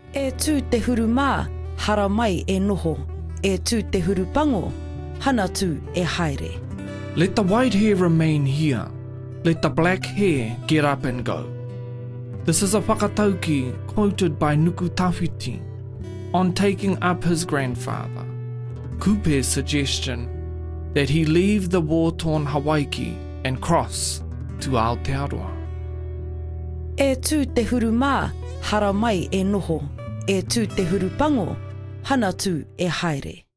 E tū te huru mā, hara mai e noho. E tū te huru pango, hana tū e haere. Let the white hair remain here. Let the black hair get up and go. This is a whakatauki quoted by Nuku Tawhiti on taking up his grandfather, Kupe's suggestion that he leave the war-torn Hawaiki and cross to Aotearoa. E tū te huru mā, hara mai e noho. E tū te huru pango, hana tū e haere.